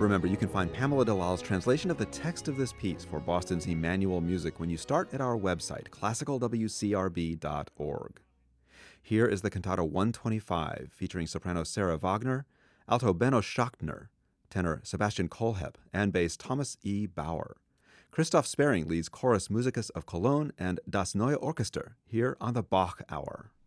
Remember, you can find Pamela Delal's translation of the text of this piece for Boston's Emmanuel Music when you start at our website, classicalwcrb.org. Here is the Cantata 125, featuring soprano Sarah Wagner, alto Benno Schachtner, tenor Sebastian Kohlhepp, and bass Thomas E. Bauer. Christoph Sparing leads Chorus Musicus of Cologne and Das Neue Orchester here on the Bach Hour.